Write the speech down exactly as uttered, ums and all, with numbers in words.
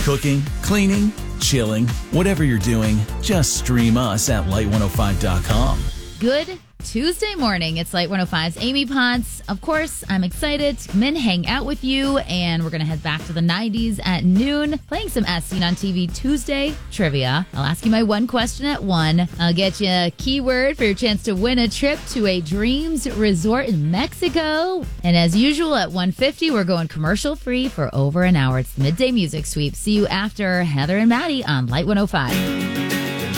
Cooking, cleaning, chilling, whatever you're doing, just stream us at light one oh five dot com. Good Tuesday morning. It's Light one oh five's Amy Potts. Of course, I'm excited to come in, hang out with you, and we're going to head back to the nineties at noon, playing some As Seen on T V Tuesday trivia. I'll ask you my one question at one. I'll get you a keyword for your chance to win a trip to a Dreams Resort in Mexico. And as usual, at one fifty, we're going commercial free for over an hour. It's the Midday Music Sweep. See you after Heather and Maddie on Light one oh five.